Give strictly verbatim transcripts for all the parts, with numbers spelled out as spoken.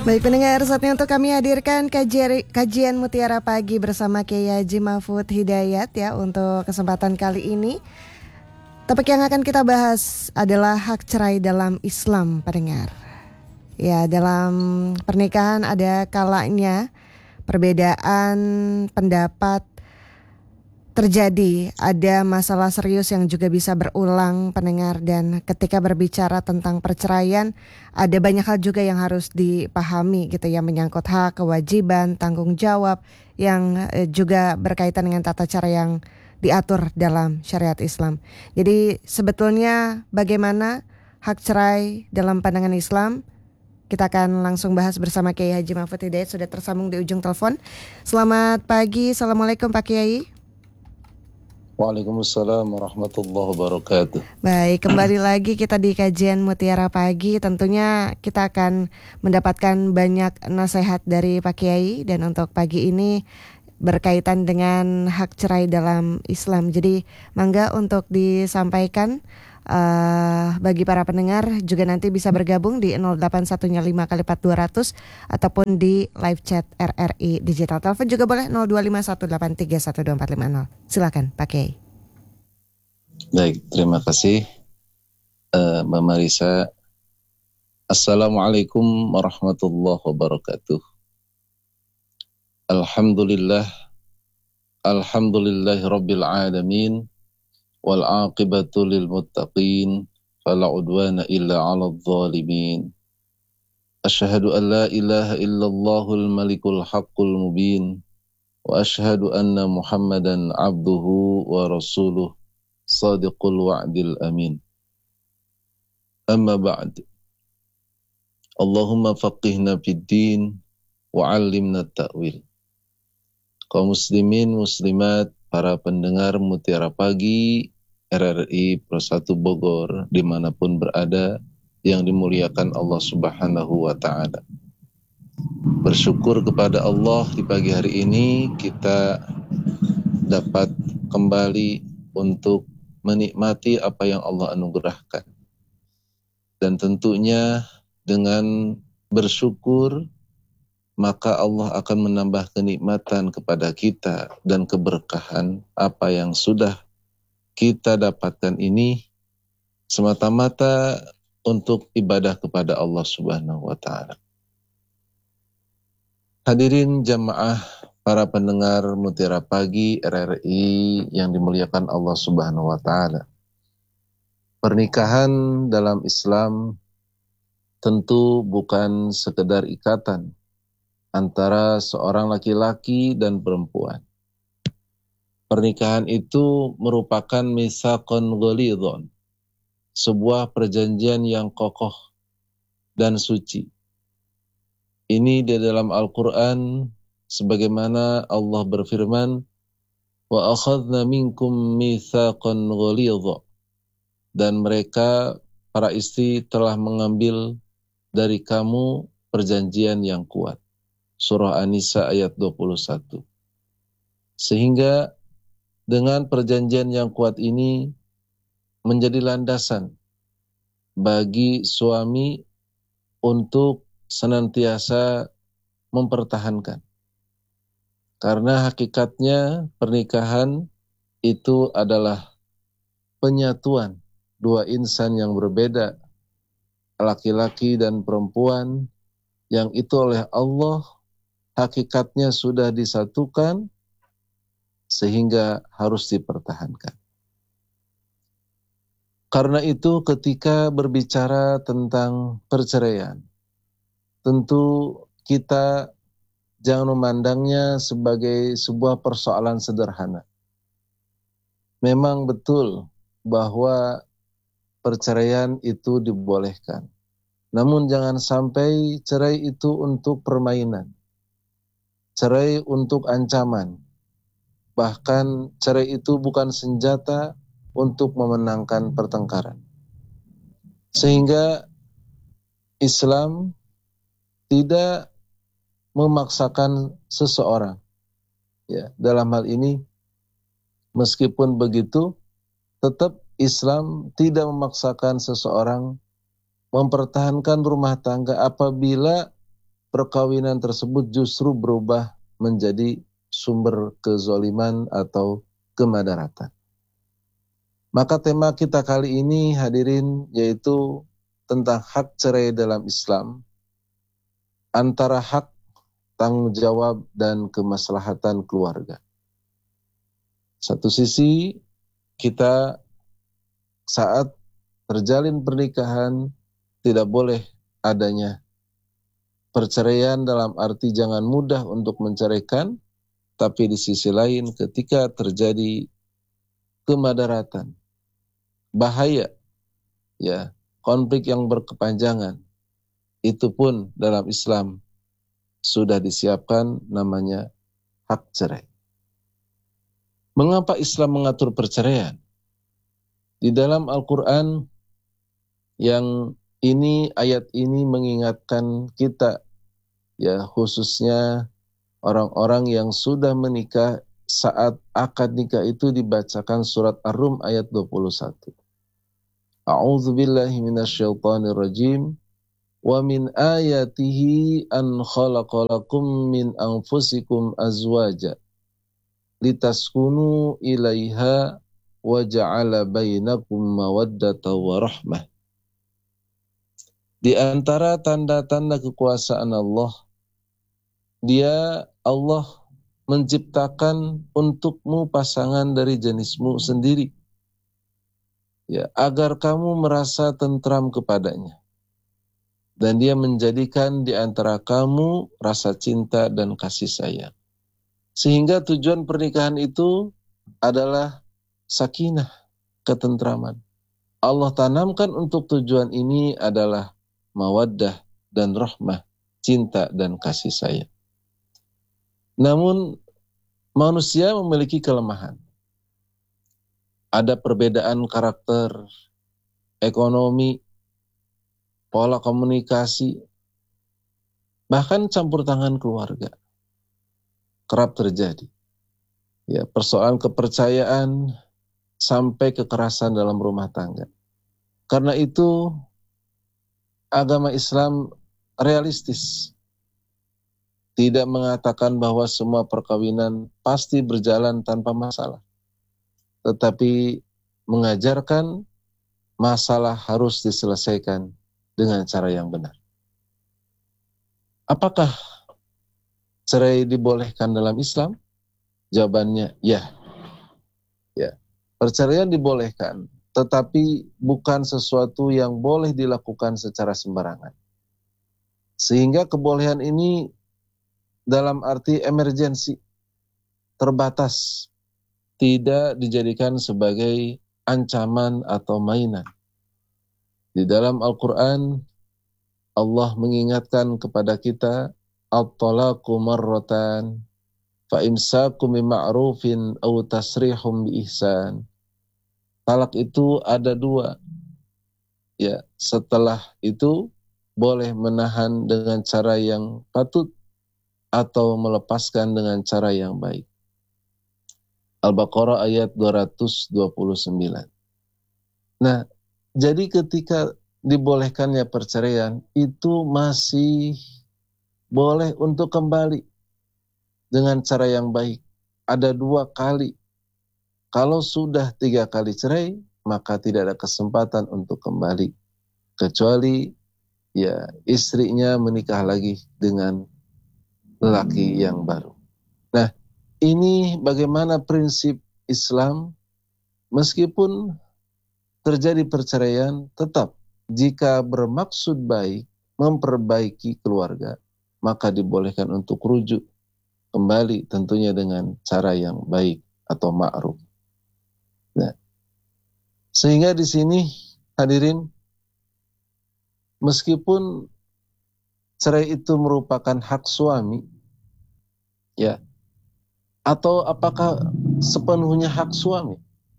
Baik pendengar, saatnya untuk kami hadirkan kajian, kajian Mutiara Pagi bersama Kiai Haji Mahfud Hidayat ya untuk kesempatan kali ini. Topik yang akan kita bahas adalah hak cerai dalam Islam, pendengar. Ya, dalam pernikahan ada kalanya perbedaan pendapat terjadi, ada masalah serius yang juga bisa berulang, pendengar. Dan ketika berbicara tentang perceraian, ada banyak hal juga yang harus dipahami gitu ya, menyangkut hak, kewajiban, tanggung jawab yang eh, juga berkaitan dengan tata cara yang diatur dalam syariat Islam. Jadi sebetulnya bagaimana hak cerai dalam pandangan Islam? Kita akan langsung bahas bersama Kiai Haji Mahfud Hidayat, sudah tersambung di ujung telepon. Selamat pagi, Assalamualaikum Pak Kiai. Waalaikumsalam warahmatullahi wabarakatuh. Baik, kembali lagi kita di kajian Mutiara Pagi. Tentunya kita akan mendapatkan banyak nasihat dari Pak Kiai. Dan untuk pagi ini berkaitan dengan hak cerai dalam Islam. Jadi mangga untuk disampaikan uh, bagi para pendengar. Juga nanti bisa bergabung di nol delapan satu lima kali empat dua ratus ataupun di live chat R R I Digital. Telepon juga boleh nol dua lima satu delapan tiga satu dua empat lima nol. Silakan Pak Kiai. Baik, terima kasih uh, Mbak Marisa. Assalamualaikum warahmatullahi wabarakatuh. Alhamdulillah, alhamdulillahi rabbil alamin, wal aqibatu lil muttaqin, fala udwana illa 'alal zalimin. Asyhadu an la ilaha illallahul malikul haqqul mubin, wa asyhadu anna Muhammadan abduhu wa rasuluh sadiqul wa'dil amin. Amma ba'd. Allahumma faqihna fid din wa 'allimna ta'wil. Kaum muslimin muslimat, para pendengar Mutiara Pagi R R I Pro satu Bogor dimanapun berada, yang dimuliakan Allah Subhanahu wa ta'ala. Bersyukur kepada Allah di pagi hari ini kita dapat kembali untuk menikmati apa yang Allah anugerahkan. Dan tentunya dengan bersyukur, maka Allah akan menambah kenikmatan kepada kita dan keberkahan apa yang sudah kita dapatkan ini semata-mata untuk ibadah kepada Allah Subhanahu wa ta'ala. Hadirin jamaah, para pendengar Mutiara Pagi R R I yang dimuliakan Allah Subhanahu wa ta'ala. Pernikahan dalam Islam tentu bukan sekedar ikatan antara seorang laki-laki dan perempuan. Pernikahan itu merupakan mitsaqun ghalidhun, sebuah perjanjian yang kokoh dan suci. Ini di dalam Al-Quran, sebagaimana Allah berfirman, wa akhadna minkum mitsaqan ghalidha, dan mereka para istri telah mengambil dari kamu perjanjian yang kuat. Surah An-Nisa ayat dua puluh satu. Sehingga dengan perjanjian yang kuat ini menjadi landasan bagi suami untuk senantiasa mempertahankan. Karena hakikatnya pernikahan itu adalah penyatuan dua insan yang berbeda, laki-laki dan perempuan, yang itu oleh Allah hakikatnya sudah disatukan sehingga harus dipertahankan. Karena itu ketika berbicara tentang perceraian, tentu kita jangan memandangnya sebagai sebuah persoalan sederhana. Memang betul bahwa perceraian itu dibolehkan. Namun jangan sampai cerai itu untuk permainan. Cerai untuk ancaman. Bahkan cerai itu bukan senjata untuk memenangkan pertengkaran. Sehingga Islam tidak memaksakan seseorang. Ya, dalam hal ini, meskipun begitu, tetap Islam tidak memaksakan seseorang mempertahankan rumah tangga apabila perkawinan tersebut justru berubah menjadi sumber kezaliman atau kemadaratan. Maka tema kita kali ini hadirin yaitu tentang hak cerai dalam Islam, antara hak, tanggung jawab, dan kemaslahatan keluarga. Satu sisi kita saat terjalin pernikahan tidak boleh adanya perceraian dalam arti jangan mudah untuk menceraikan, tapi di sisi lain ketika terjadi kemadaratan, bahaya, ya, konflik yang berkepanjangan, itu pun dalam Islam sudah disiapkan namanya hak cerai. Mengapa Islam mengatur perceraian? Di dalam Al-Quran yang ini, ayat ini mengingatkan kita, ya, khususnya orang-orang yang sudah menikah, saat akad nikah itu dibacakan surat Ar-Rum ayat dua puluh satu. A'udzu billahi minasyaitonir rajim. Wa min ayatihi an khalaqalakum min anfusikum azwaja litaskunu ilaiha wa ja'ala bainakum mawaddata wa rahmah. Di antara tanda-tanda kekuasaan Allah, Dia Allah menciptakan untukmu pasangan dari jenismu sendiri, ya, agar kamu merasa tentram kepadanya. Dan Dia menjadikan di antara kamu rasa cinta dan kasih sayang. Sehingga tujuan pernikahan itu adalah sakinah, ketentraman. Allah tanamkan untuk tujuan ini adalah mawaddah dan rahmah, cinta dan kasih sayang. Namun manusia memiliki kelemahan. Ada perbedaan karakter, ekonomi, pola komunikasi, bahkan campur tangan keluarga kerap terjadi. Ya, persoalan kepercayaan sampai kekerasan dalam rumah tangga. Karena itu agama Islam realistis. Tidak mengatakan bahwa semua perkawinan pasti berjalan tanpa masalah. Tetapi mengajarkan masalah harus diselesaikan dengan cara yang benar. Apakah cerai dibolehkan dalam Islam? Jawabannya ya. Ya. Perceraian dibolehkan, tetapi bukan sesuatu yang boleh dilakukan secara sembarangan. Sehingga kebolehan ini dalam arti emergensi, terbatas, tidak dijadikan sebagai ancaman atau mainan. Di dalam Al-Quran, Allah mengingatkan kepada kita, at-talaqu marratan, fa imsakum bima'rufin aw tasrihum biihsan. Talak itu ada dua. Ya, setelah itu boleh menahan dengan cara yang patut atau melepaskan dengan cara yang baik. Al-Baqarah ayat dua ratus dua puluh sembilan. Nah, jadi ketika dibolehkannya perceraian, itu masih boleh untuk kembali dengan cara yang baik. Ada dua kali. Kalau sudah tiga kali cerai, maka tidak ada kesempatan untuk kembali. Kecuali ya istrinya menikah lagi dengan lelaki yang baru. Nah, ini bagaimana prinsip Islam, meskipun terjadi perceraian, tetap jika bermaksud baik, memperbaiki keluarga, maka dibolehkan untuk rujuk kembali tentunya dengan cara yang baik atau ma'ruf. Nah, sehingga di sini hadirin, meskipun cerai itu merupakan hak suami, ya, atau apakah sepenuhnya hak suami?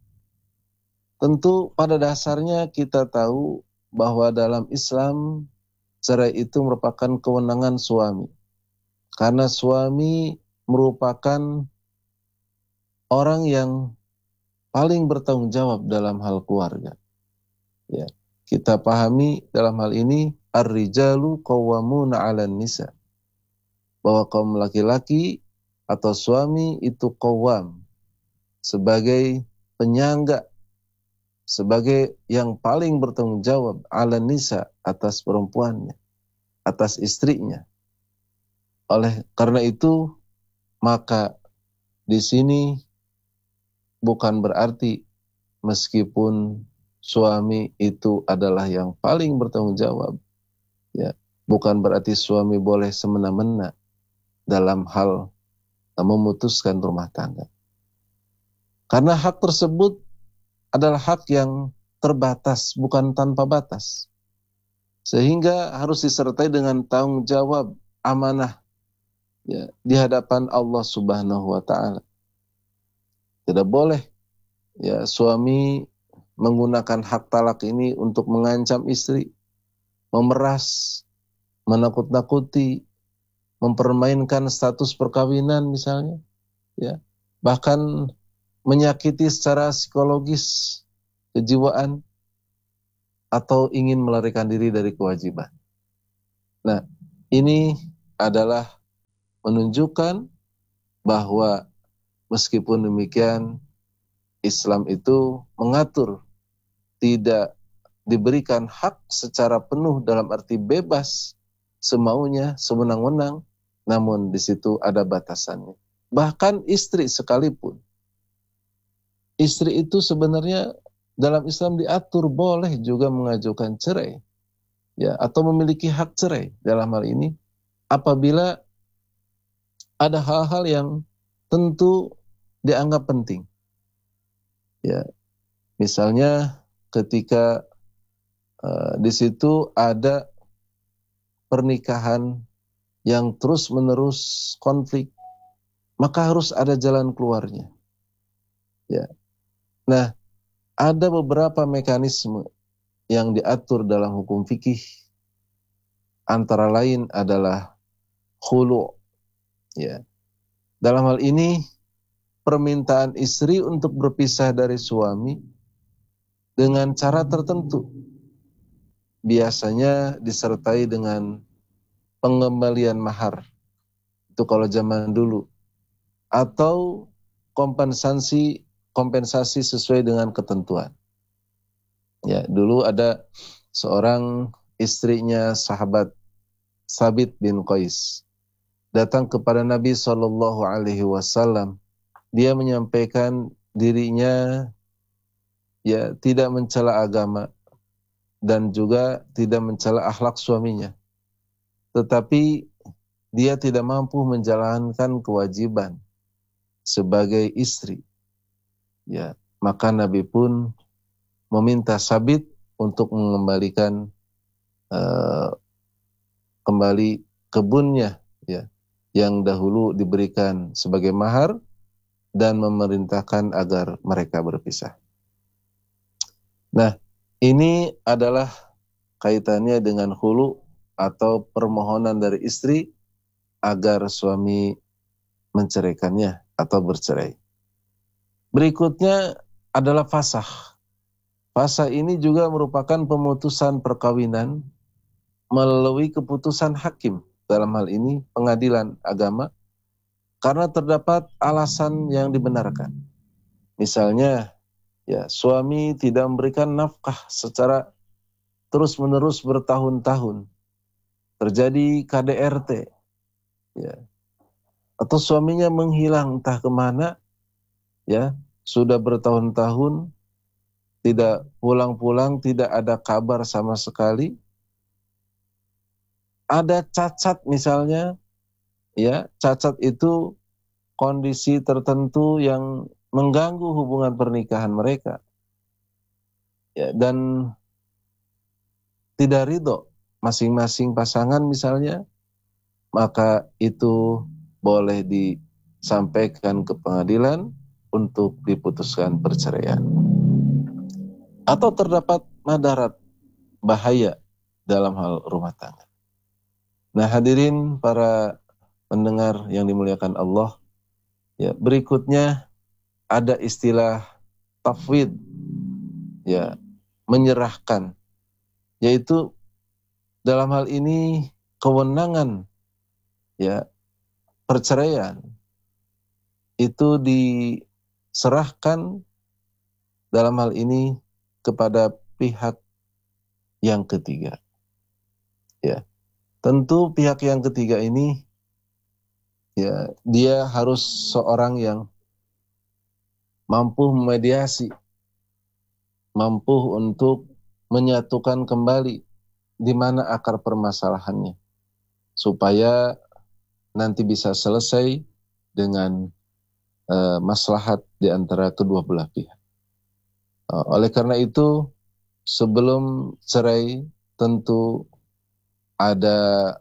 Tentu pada dasarnya kita tahu bahwa dalam Islam cerai itu merupakan kewenangan suami. Karena suami merupakan orang yang paling bertanggung jawab dalam hal keluarga. Ya, kita pahami dalam hal ini ar-rijalu qawwamuna 'alan nisa. bahwa kaum laki-laki atau suami itu qawwam, sebagai penyangga, sebagai yang paling bertanggung jawab ala nisa, atas perempuannya, atas istrinya. Oleh karena itu, maka di sini bukan berarti meskipun suami itu adalah yang paling bertanggung jawab, ya, bukan berarti suami boleh semena-mena dalam hal memutuskan rumah tangga. Karena hak tersebut adalah hak yang terbatas, bukan tanpa batas. Sehingga harus disertai dengan tanggung jawab, amanah, ya, di hadapan Allah Subhanahu wa taala. Tidak boleh, ya, suami menggunakan hak talak ini untuk mengancam istri, memeras, menakut-nakuti, mempermainkan status perkawinan misalnya, ya, bahkan menyakiti secara psikologis, kejiwaan, atau ingin melarikan diri dari kewajiban. Nah, ini adalah menunjukkan bahwa meskipun demikian, Islam itu mengatur, tidak diberikan hak secara penuh dalam arti bebas, semaunya, sewenang-wenang, namun di situ ada batasannya. Bahkan istri sekalipun, istri itu sebenarnya dalam Islam diatur boleh juga mengajukan cerai, ya, atau memiliki hak cerai dalam hal ini apabila ada hal-hal yang tentu dianggap penting. Ya, misalnya ketika uh, di situ ada pernikahan yang terus-menerus konflik, maka harus ada jalan keluarnya. Ya. Nah, ada beberapa mekanisme yang diatur dalam hukum fikih, antara lain adalah khulu'. Ya. Dalam hal ini, permintaan istri untuk berpisah dari suami dengan cara tertentu, biasanya disertai dengan pengembalian mahar, itu kalau zaman dulu, atau kompensasi kompensasi sesuai dengan ketentuan. Ya, dulu ada seorang istrinya sahabat Sabit bin Qais datang kepada Nabi shallallahu alaihi wasallam. Dia menyampaikan dirinya, ya, tidak mencela agama dan juga tidak mencela akhlak suaminya, tetapi dia tidak mampu menjalankan kewajiban sebagai istri. Ya, maka Nabi pun meminta Sabit untuk mengembalikan uh, kembali kebunnya, ya, yang dahulu diberikan sebagai mahar, dan memerintahkan agar mereka berpisah. Nah, ini adalah kaitannya dengan khulu atau permohonan dari istri agar suami menceraikannya atau bercerai. Berikutnya adalah fasakh. Fasakh ini juga merupakan pemutusan perkawinan melalui keputusan hakim, dalam hal ini pengadilan agama, karena terdapat alasan yang dibenarkan. Misalnya, ya, suami tidak memberikan nafkah secara terus-menerus bertahun-tahun, terjadi K D R T, ya, atau suaminya menghilang entah kemana, ya, sudah bertahun-tahun tidak pulang-pulang, tidak ada kabar sama sekali. Ada cacat misalnya, ya, cacat itu kondisi tertentu yang mengganggu hubungan pernikahan mereka, ya, dan tidak ridho masing-masing pasangan misalnya, maka itu boleh disampaikan ke pengadilan untuk diputuskan perceraian. Atau terdapat madarat, bahaya dalam hal rumah tangga. Nah, hadirin para pendengar yang dimuliakan Allah, ya, berikutnya ada istilah tafwid, ya, menyerahkan, yaitu dalam hal ini kewenangan, ya, perceraian itu diserahkan dalam hal ini kepada pihak yang ketiga. Ya, tentu pihak yang ketiga ini ya dia harus seorang yang mampu memediasi, mampu untuk menyatukan kembali di mana akar permasalahannya, supaya nanti bisa selesai dengan uh, maslahat di antara kedua belah pihak. Uh, oleh karena itu, sebelum cerai tentu ada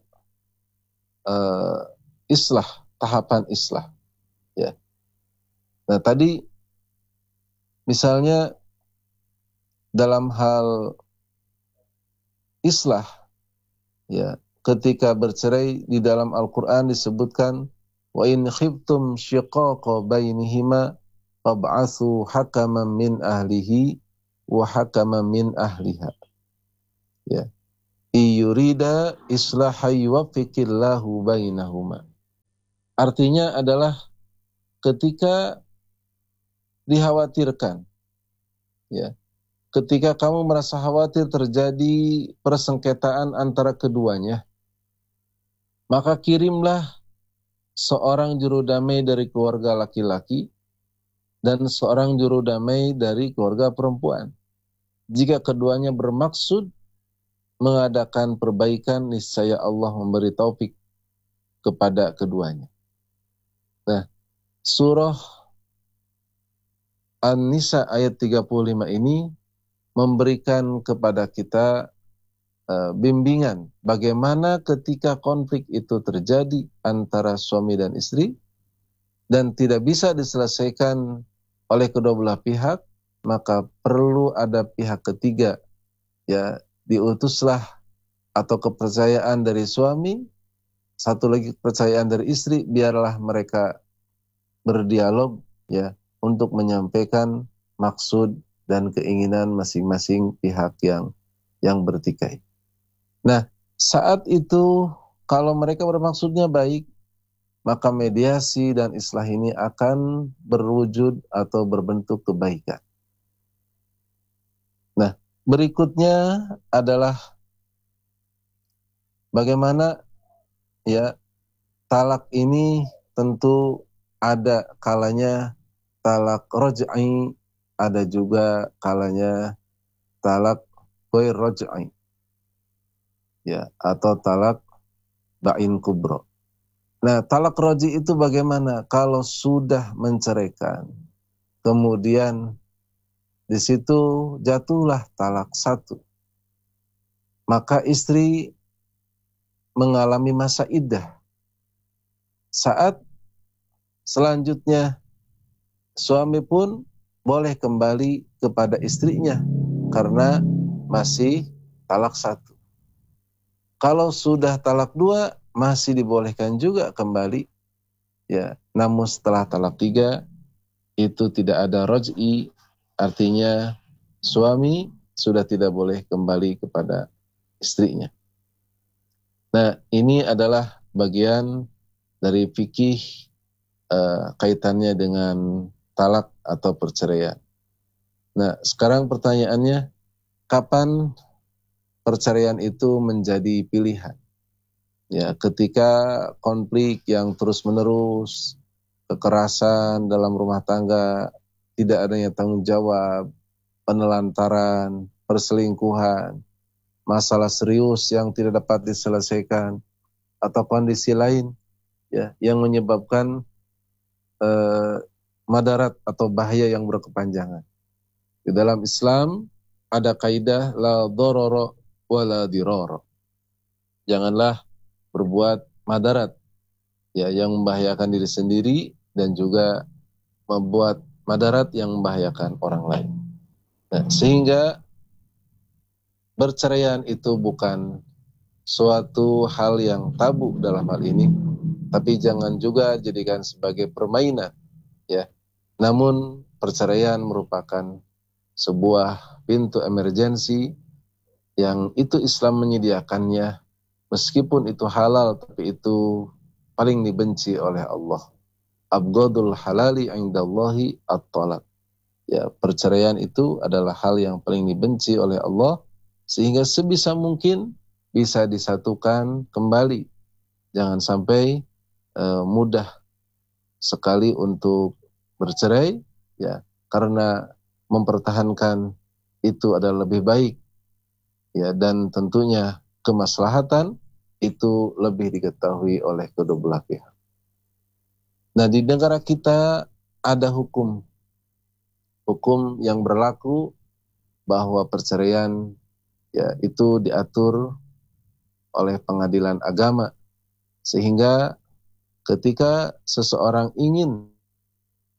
uh, islah, tahapan islah. Ya. Nah tadi misalnya dalam hal islah, ya, ketika bercerai di dalam Al-Quran disebutkan wa in khiftum syiqaqa bainihima fab'atsu hakaman min ahlihi wa hakaman min ahliha. Ya. Iyurida islahay wafiqillahu bainahuma. Artinya adalah ketika dikhawatirkan, ya, ketika kamu merasa khawatir terjadi persengketaan antara keduanya, maka kirimlah seorang juru damai dari keluarga laki-laki dan seorang juru damai dari keluarga perempuan. Jika keduanya bermaksud mengadakan perbaikan, niscaya Allah memberi taufik kepada keduanya. Nah, surah An-Nisa ayat tiga puluh lima ini memberikan kepada kita uh, bimbingan bagaimana ketika konflik itu terjadi antara suami dan istri dan tidak bisa diselesaikan oleh kedua belah pihak, maka perlu ada pihak ketiga, ya, diutuslah atau kepercayaan dari suami, satu lagi kepercayaan dari istri, biarlah mereka berdialog, ya, untuk menyampaikan maksud dan keinginan masing-masing pihak yang yang bertikai. Nah, saat itu kalau mereka bermaksudnya baik, maka mediasi dan islah ini akan berwujud atau berbentuk kebaikan. Nah, berikutnya adalah bagaimana, ya, talak ini tentu ada kalanya talak raj'i, ada juga kalanya talak ghair raj'i, ya, atau talak ba'in kubro. Nah, talak raj'i itu bagaimana? Kalau sudah menceraikan, kemudian di situ jatuhlah talak satu, maka istri mengalami masa iddah. Saat selanjutnya suami pun boleh kembali kepada istrinya karena masih talak satu. Kalau sudah talak dua masih dibolehkan juga kembali, ya. Namun setelah talak tiga itu tidak ada raj'i, artinya suami sudah tidak boleh kembali kepada istrinya. Nah, ini adalah bagian dari fikih uh, kaitannya dengan talak atau perceraian. Nah, sekarang pertanyaannya, kapan perceraian itu menjadi pilihan? Ya, ketika konflik yang terus-menerus, kekerasan dalam rumah tangga, tidak adanya tanggung jawab, penelantaran, perselingkuhan, masalah serius yang tidak dapat diselesaikan, atau kondisi lain, ya, yang menyebabkan eh, madarat atau bahaya yang berkepanjangan. Di dalam Islam ada kaidah la dharara wa la dirara. Janganlah berbuat madarat, ya, yang membahayakan diri sendiri dan juga membuat madarat yang membahayakan orang lain. Nah, sehingga perceraian itu bukan suatu hal yang tabu dalam hal ini, tapi jangan juga jadikan sebagai permainan, ya. Namun perceraian merupakan sebuah pintu emergensi yang itu Islam menyediakannya, meskipun itu halal, tapi itu paling dibenci oleh Allah. Abghadul halali indallahi at-talaq. Ya, perceraian itu adalah hal yang paling dibenci oleh Allah, sehingga sebisa mungkin bisa disatukan kembali. Jangan sampai uh, mudah sekali untuk bercerai, ya, karena mempertahankan itu adalah lebih baik, ya, dan tentunya kemaslahatan itu lebih diketahui oleh kedua belah pihak. Nah, di negara kita ada hukum, hukum yang berlaku bahwa perceraian, ya, itu diatur oleh pengadilan agama, sehingga ketika seseorang ingin